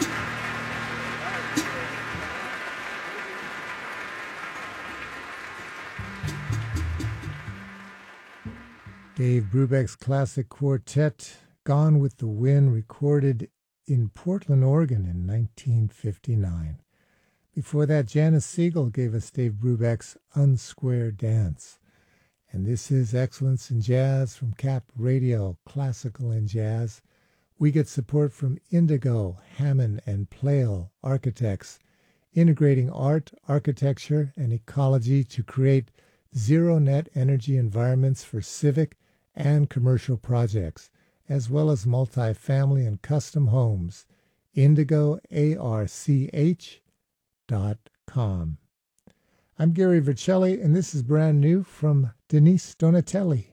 Dave Brubeck's classic quartet, Gone with the Wind, recorded in Portland, Oregon in 1959. Before that, Janice Siegel gave us Dave Brubeck's Unsquare Dance. And this is Excellence in Jazz from Cap Radio, Classical and Jazz. We get support from Indigo, Hammond, and Plale Architects, integrating art, architecture, and ecology to create zero-net energy environments for civic and commercial projects, as well as multifamily and custom homes. IndigoARCH.com. I'm Gary Vercelli, and this is brand new from Denise Donatelli.